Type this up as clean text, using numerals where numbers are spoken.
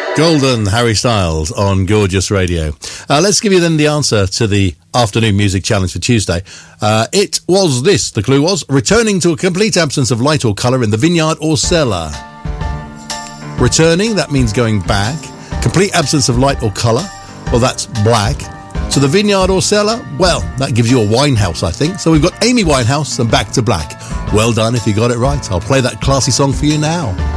Golden, Harry Styles on Gorgeous Radio. Let's give you then the answer to the afternoon music challenge for Tuesday. It was this. The clue was returning to a complete absence of light or colour in the vineyard or cellar. Returning, that means going back. Complete absence of light or colour, well, that's black. So the vineyard or cellar, well, that gives you a Winehouse, I think. So we've got Amy Winehouse and Back to Black. Well done if you got it right. I'll play that classy song for you now.